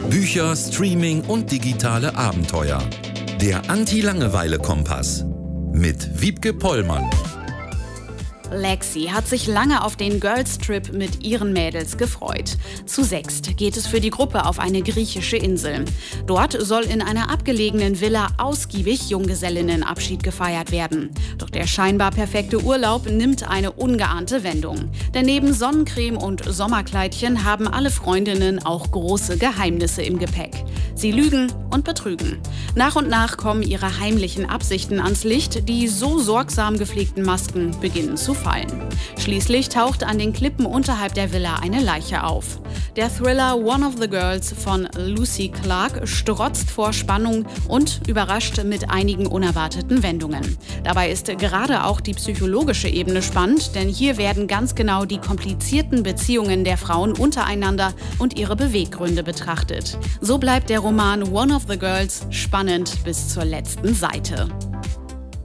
Bücher, Streaming und digitale Abenteuer. Der Anti-Langeweile-Kompass mit Wiebke Pollmann. Lexi hat sich lange auf den Girls Trip mit ihren Mädels gefreut. Zu sechst geht es für die Gruppe auf eine griechische Insel. Dort soll in einer abgelegenen Villa ausgiebig Junggesellinnenabschied gefeiert werden. Doch der scheinbar perfekte Urlaub nimmt eine ungeahnte Wendung. Denn neben Sonnencreme und Sommerkleidchen haben alle Freundinnen auch große Geheimnisse im Gepäck. Sie lügen und betrügen. Nach und nach kommen ihre heimlichen Absichten ans Licht. Die so sorgsam gepflegten Masken beginnen zu fallen. Schließlich taucht an den Klippen unterhalb der Villa eine Leiche auf. Der Thriller One of the Girls von Lucy Clark strotzt vor Spannung und überrascht mit einigen unerwarteten Wendungen. Dabei ist gerade auch die psychologische Ebene spannend, denn hier werden ganz genau die komplizierten Beziehungen der Frauen untereinander und ihre Beweggründe betrachtet. So bleibt der Roman One of the Girls spannend bis zur letzten Seite.